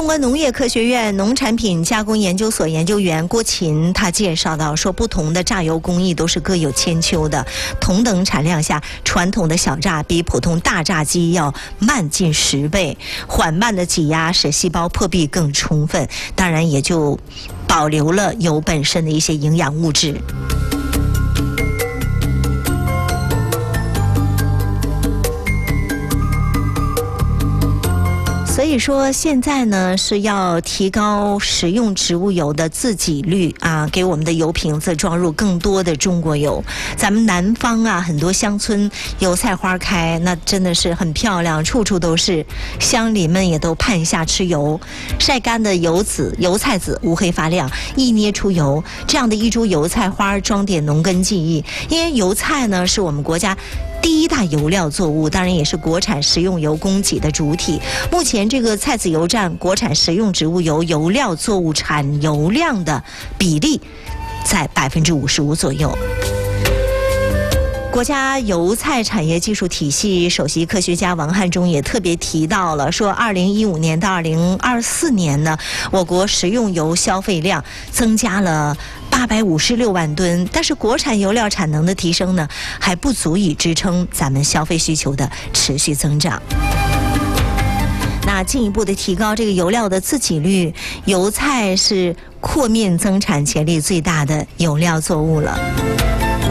国农业科学院农产品加工研究所研究员郭琴他介绍到说，不同的榨油工艺都是各有千秋的。同等产量下，传统的小榨比普通大榨机要慢近10倍，缓慢的挤压使细胞破壁更充分，当然也就保留了油本身的一些营养物质。所以说现在呢是要提高食用植物油的自给率啊，给我们的油瓶子装入更多的中国油。咱们南方啊，很多乡村油菜花开，那真的是很漂亮，处处都是，乡邻们也都盼夏吃油。晒干的油菜籽乌黑发亮，一捏出油，这样的一株油菜花装点农耕技艺。因为油菜呢是我们国家第一大油料作物，当然也是国产食用油供给的主体。目前这个菜籽油占国产食用植物油油料作物产油量的比例在55%左右。国家油菜产业技术体系首席科学家王汉忠也特别提到了，说2015年到2024年呢，我国食用油消费量增加了856万吨，但是国产油料产能的提升呢，还不足以支撑咱们消费需求的持续增长。那进一步的提高这个油料的自给率，油菜是扩面增产潜力最大的油料作物了。